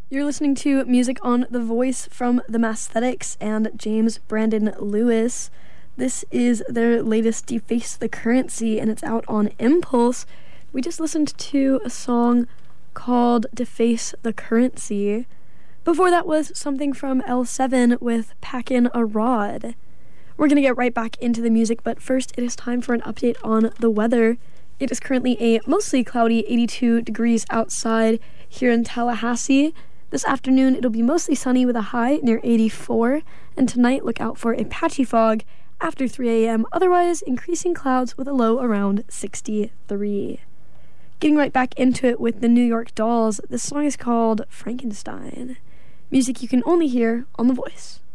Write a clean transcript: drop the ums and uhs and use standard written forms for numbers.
You're listening to music on The Voice from The Masthetics and James Brandon Lewis. This is their latest Deface the Currency, and it's out on Impulse. We just listened to a song called Deface the Currency. Before that was something from L7 with Packin' a Rod. We're going to get right back into the music, but first it is time for an update on the weather. It is currently a mostly cloudy 82 degrees outside here in Tallahassee. This afternoon, it'll be mostly sunny with a high near 84, and tonight, look out for a patchy fog after 3 a.m., otherwise increasing clouds with a low around 63. Getting right back into it with the New York Dolls, this song is called Frankenstein. Music you can only hear on The Voice.